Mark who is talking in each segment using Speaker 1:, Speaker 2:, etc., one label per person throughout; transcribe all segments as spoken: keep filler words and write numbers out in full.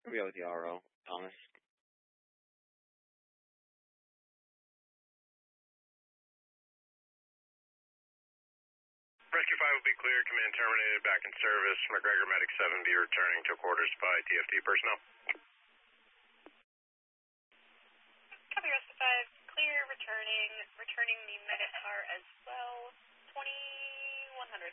Speaker 1: We go with the R O, Thomas.
Speaker 2: Rescue five will be clear. Command terminated. Back in service. McGregor Medic seven be returning to quarters by T F T personnel.
Speaker 3: Copy Rescue five. Clear. Returning. Returning the medic car as well. twenty-one hundred.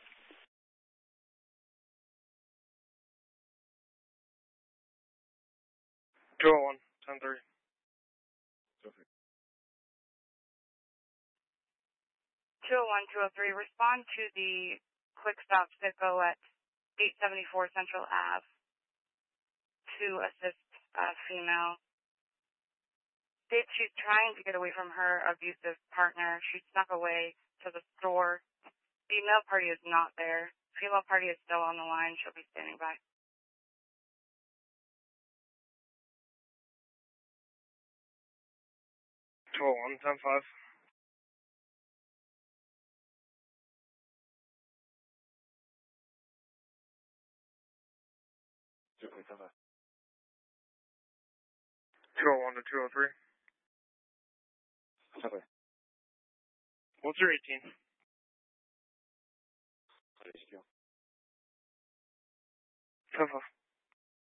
Speaker 4: two oh one, ten three.
Speaker 5: Perfect.
Speaker 6: two oh one, two oh three, respond to the quick stop Sicko at eight seventy-four Central Ave to assist a female. States she's trying to get away from her abusive partner. She snuck away to the store. The male party is not there. Female party is still on the line. She'll be standing by.
Speaker 4: two oh one, ten five.
Speaker 5: Zero point ten five.
Speaker 4: two oh one to two oh three.
Speaker 5: Subway.
Speaker 4: What's your eighteen?
Speaker 5: H Q.
Speaker 4: ten five.